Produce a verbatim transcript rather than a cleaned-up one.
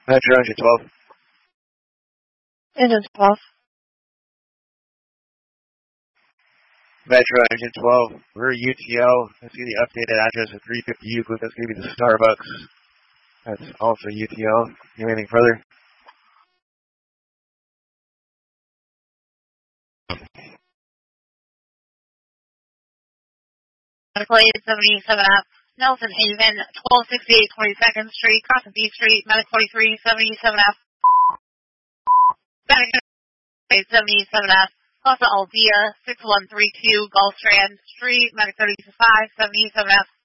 Metro Engine twelve. Engine twelve. Metro Engine twelve. We're U T L. I see the updated address of three fifty Euclid. That's going to be the Starbucks. That's also U T L. You have anything further? Medical seventy-seven F. Nelson Haven, twelve sixty-eight twenty-second Street, crossing B Street, Medic forty-three, seventy-seven F. Medical seventy-seven F. Plaza Aldea, six one three two Gulfstrand Street, Medic thirty-five, seventy-seven F.